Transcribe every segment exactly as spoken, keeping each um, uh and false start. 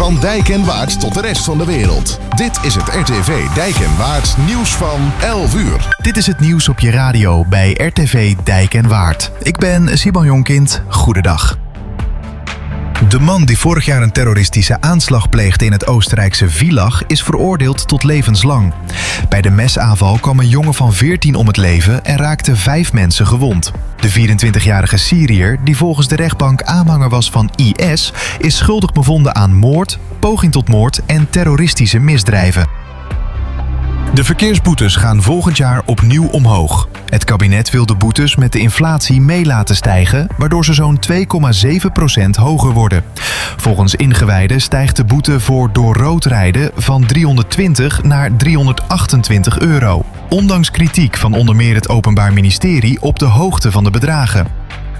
Van Dijk en Waard tot de rest van de wereld. Dit is het R T V Dijk en Waard nieuws van elf uur. Dit is het nieuws op je radio bij R T V Dijk en Waard. Ik ben Simon Jonkind. Goedendag. De man die vorig jaar een terroristische aanslag pleegde in het Oostenrijkse Villach is veroordeeld tot levenslang. Bij de mesaanval kwam een jongen van veertien om het leven en raakte vijf mensen gewond. De vierentwintigjarige Syriër, die volgens de rechtbank aanhanger was van I S, is schuldig bevonden aan moord, poging tot moord en terroristische misdrijven. De verkeersboetes gaan volgend jaar opnieuw omhoog. Het kabinet wil de boetes met de inflatie mee laten stijgen, waardoor ze zo'n twee komma zeven procent hoger worden. Volgens ingewijden stijgt de boete voor door rood rijden van driehonderdtwintig naar driehonderdachtentwintig euro. Ondanks kritiek van onder meer het Openbaar Ministerie op de hoogte van de bedragen.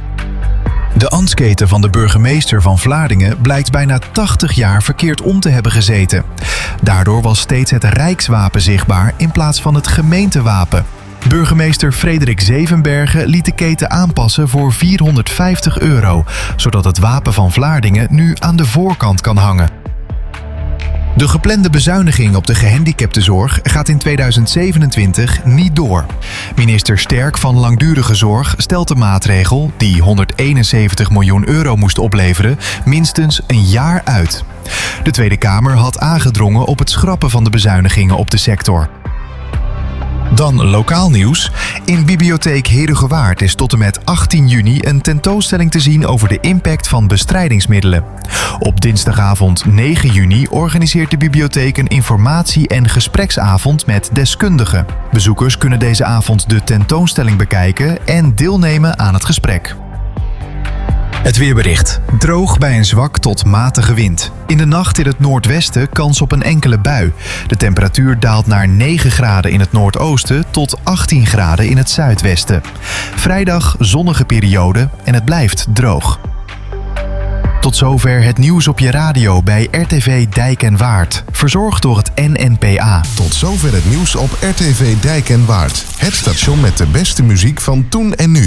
De ambtsketen van de burgemeester van Vlaardingen blijkt bijna tachtig jaar verkeerd om te hebben gezeten. Daardoor was steeds het Rijkswapen zichtbaar in plaats van het gemeentewapen. Burgemeester Frederik Zevenbergen liet de keten aanpassen voor vierhonderdvijftig euro, zodat het wapen van Vlaardingen nu aan de voorkant kan hangen. De geplande bezuiniging op de gehandicaptenzorg gaat in tweeduizend zevenentwintig niet door. Minister Sterk van Langdurige Zorg stelt de maatregel, die honderdeenenzeventig miljoen euro moest opleveren, minstens een jaar uit. De Tweede Kamer had aangedrongen op het schrappen van de bezuinigingen op de sector. Dan lokaal nieuws. In Bibliotheek Herugewaard is tot en met achttien juni een tentoonstelling te zien over de impact van bestrijdingsmiddelen. Op dinsdagavond negen juni organiseert de bibliotheek een informatie- en gespreksavond met deskundigen. Bezoekers kunnen deze avond de tentoonstelling bekijken en deelnemen aan het gesprek. Het weerbericht. Droog bij een zwak tot matige wind. In de nacht in het noordwesten kans op een enkele bui. De temperatuur daalt naar negen graden in het noordoosten tot achttien graden in het zuidwesten. Vrijdag zonnige periode en het blijft droog. Tot zover het nieuws op je radio bij R T V Dijk en Waard. Verzorgd door het N N P A. Tot zover het nieuws op R T V Dijk en Waard. Het station met de beste muziek van toen en nu.